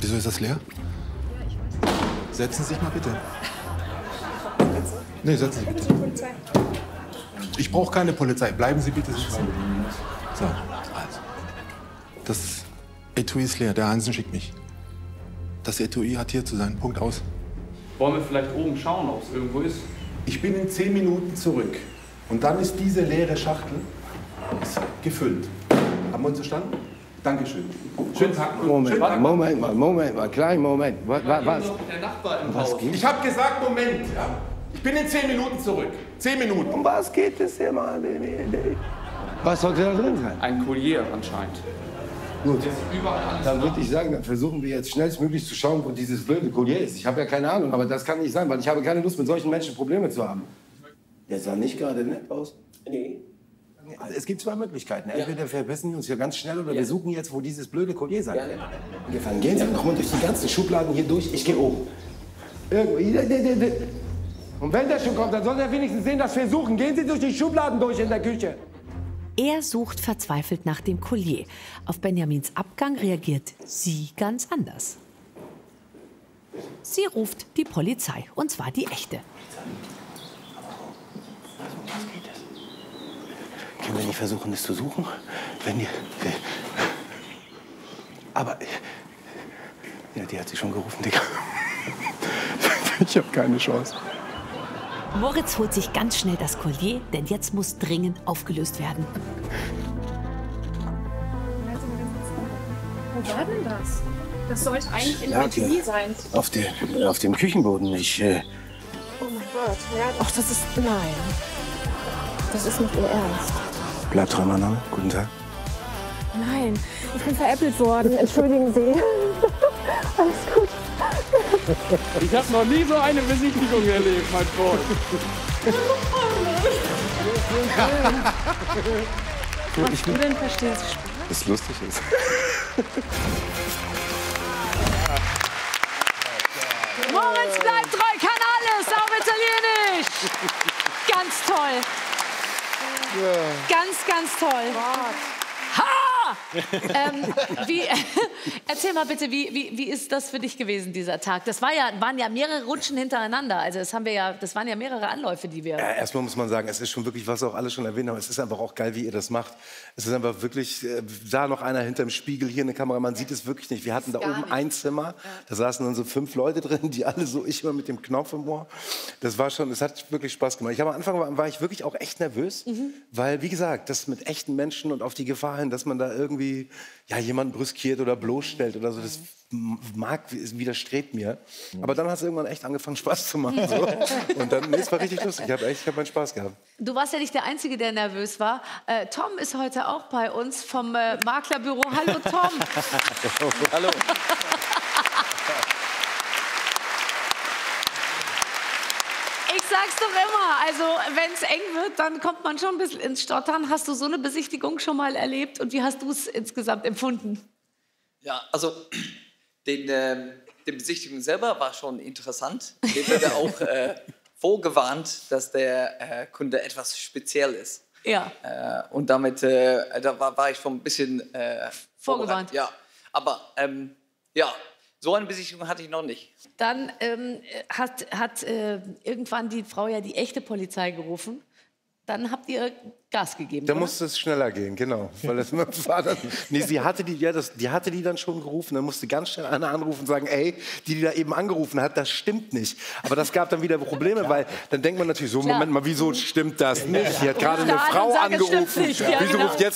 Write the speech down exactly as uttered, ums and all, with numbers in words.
Wieso ist das leer? Ja, ich weiß nicht. Setzen Sie sich mal bitte. Nee, setzen Sie bitte. Polizei. Ich brauche keine Polizei. Bleiben Sie bitte sitzen. So, also. Das Etui ist leer. Der Hansen schickt mich. Das Etui hat hier zu sein. Punkt aus. Wollen wir vielleicht oben schauen, ob es irgendwo ist? Ich bin in zehn Minuten zurück. Und dann ist diese leere Schachtel ist gefüllt. Haben wir uns verstanden? Dankeschön. Schönen Tag. Moment, Schönen Tag. Moment mal, Moment mal, kleinen Moment. Was, was, was? Der Nachbar im Was Haus. geht? Ich habe gesagt, Moment. Ja. Ich bin in zehn Minuten zurück. Zehn Minuten. Um was geht es hier mal? Was sollte da drin sein? Ein Collier anscheinend. Gut, Überall alles. dann würde ich sagen, dann versuchen wir jetzt schnellstmöglich zu schauen, wo dieses blöde Collier ist. Ich habe ja keine Ahnung, aber das kann nicht sein, weil ich habe keine Lust, mit solchen Menschen Probleme zu haben. Der sah nicht gerade nett aus. Nee. Es gibt zwei Möglichkeiten. Entweder wir verbissen wir uns hier ganz schnell oder wir suchen jetzt, wo dieses blöde Collier sein Ja. wird. Gefangen. Gehen Sie noch mal durch die ganzen Schubladen hier durch. Ich gehe oben. Irgendwo. Und wenn der schon kommt, dann soll er wenigstens sehen, dass wir suchen. Gehen Sie durch die Schubladen durch in der Küche. Er sucht verzweifelt nach dem Collier. Auf Benjamins Abgang reagiert sie ganz anders. Sie ruft die Polizei, und zwar die echte. Können wir nicht versuchen, es zu suchen? Wenn ihr... Aber... Ja, die hat sie schon gerufen, Digga. Ich habe keine Chance. Moritz holt sich ganz schnell das Collier, denn jetzt muss dringend aufgelöst werden. Wo war denn das? Das sollte eigentlich in Ja, der Etui sein. Auf, der, auf dem Küchenboden. Ich... Äh, Oh mein Gott. Ja, ach, das ist... Nein. Das ist nicht Ihr Ernst. Bleibträumername, guten Tag. Nein, ich bin veräppelt worden. Entschuldigen Sie. Alles gut. Ich habe noch nie so eine Besichtigung erlebt, mein Freund. Was du denn verstehst? Das lustig ist. Moritz bleibt treu, kann alles, auch Italienisch. Ganz toll. Ganz, ganz toll. Ha! ähm, wie, erzähl mal bitte, wie, wie, wie ist das für dich gewesen, dieser Tag? Das war ja, waren ja mehrere Rutschen hintereinander. Also das, haben wir ja, das waren ja mehrere Anläufe, die wir... Ja, erstmal muss man sagen, es ist schon wirklich, was auch alle schon erwähnt haben, es ist einfach auch geil, wie ihr das macht. Es ist einfach wirklich, äh, da noch einer hinterm Spiegel, hier eine Kamera, man sieht es wirklich nicht. Wir hatten da oben ein Zimmer, da saßen dann so fünf Leute drin, die alle so, ich immer mit dem Knopf im Ohr. Das war schon, es hat wirklich Spaß gemacht. Ich habe am Anfang war, war ich wirklich auch echt nervös, mhm. weil, wie gesagt, das mit echten Menschen und auf die Gefahr hin, dass man da irgendwie ja, jemanden brüskiert oder bloßstellt oder so, das mag, widerstrebt mir. Aber dann hat es irgendwann echt angefangen, Spaß zu machen. So. Und dann, nee, es war richtig lustig. Ich habe echt, ich hab meinen Spaß gehabt. Du warst ja nicht der Einzige, der nervös war. Äh, Tom ist heute auch bei uns vom äh, Maklerbüro. Hallo, Tom. Hallo. Ich sag's doch immer, also wenn es eng wird, dann kommt man schon ein bisschen ins Stottern. Hast du so eine Besichtigung schon mal erlebt und wie hast du es insgesamt empfunden? Ja, also den, äh, die Besichtigung selber war schon interessant. Mir wurde auch äh, vorgewarnt, dass der äh, Kunde etwas speziell ist. Ja. Äh, und damit äh, da war, war ich schon ein bisschen äh, Vorgewarnt. Ja, aber ähm, ja, so eine Besichtigung hatte ich noch nicht. Dann ähm, hat, hat äh, irgendwann die Frau ja die echte Polizei gerufen. Dann habt ihr Gas gegeben, Da oder? musste es schneller gehen, genau. Weil das war dann, nee, sie hatte die, ja, das, die hatte die dann schon gerufen. Dann musste ganz schnell einer anrufen und sagen, ey, die, die da eben angerufen hat, das stimmt nicht. Aber das gab dann wieder Probleme, weil dann denkt man natürlich so, Klar. Moment mal, wieso stimmt das nicht? Die hat gerade eine Ja, dann Frau sag, es stimmt angerufen. nicht. Ja, Wieso genau. ruft jetzt